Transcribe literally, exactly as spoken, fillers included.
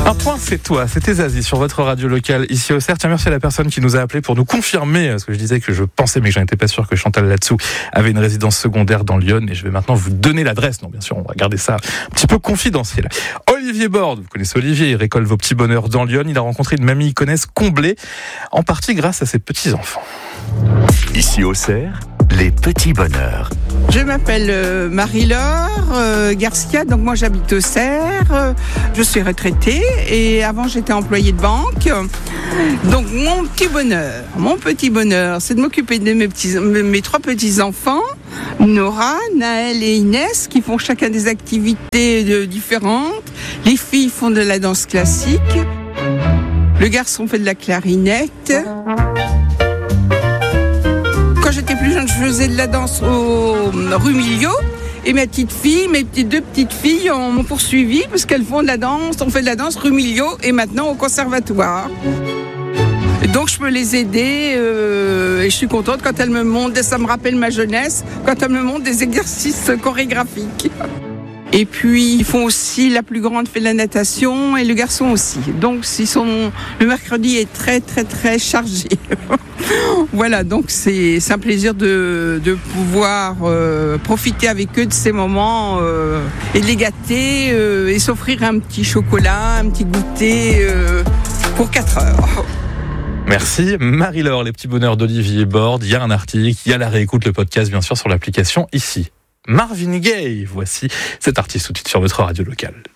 Un point, c'est toi, c'était Zazie sur votre radio locale ici au Cerf. Tiens, merci à la personne qui nous a appelé pour nous confirmer ce que je disais que je pensais, mais que je n'étais pas sûr que Chantal Latsou avait une résidence secondaire dans Lyon. Et je vais maintenant vous donner l'adresse. Non, bien sûr, on va garder ça un petit peu confidentiel. Olivier Borde, vous connaissez Olivier, il récolte vos petits bonheurs dans Lyon. Il a rencontré une mamie connaisse comblée, en partie grâce à ses petits-enfants. Ici au Cerf, les petits bonheurs. Je m'appelle euh, Marie-Laure euh, Garcia, donc moi j'habite au Cerf, euh, je suis retraitée et avant j'étais employée de banque. Donc mon petit bonheur, mon petit bonheur, c'est de m'occuper de mes, petits, mes trois petits-enfants, Nora, Naël et Inès, qui font chacun des activités de, différentes. Les filles font de la danse classique, le garçon fait de la clarinette. Quand j'étais plus jeune, je faisais de la danse au rue Milieu. Et mes petites filles, mes petites, deux petites filles m'ont poursuivi parce qu'elles font de la danse. On fait de la danse rue Milieu et maintenant au conservatoire. Et donc je peux les aider euh, et je suis contente quand elles me montrent, ça me rappelle ma jeunesse, quand elles me montrent des exercices chorégraphiques. Et puis, ils font aussi, la plus grande fait de la natation et le garçon aussi. Donc, ils sont, le mercredi est très, très, très chargé. Voilà, donc c'est, c'est un plaisir de, de pouvoir euh, profiter avec eux de ces moments euh, et de les gâter euh, et s'offrir un petit chocolat, un petit goûter euh, pour quatre heures. Merci Marie-Laure, les petits bonheurs d'Olivier Borde. Il y a un article, il y a la réécoute, le podcast, bien sûr, sur l'application ici. Marvin Gaye, voici cet artiste tout de suite sur votre radio locale.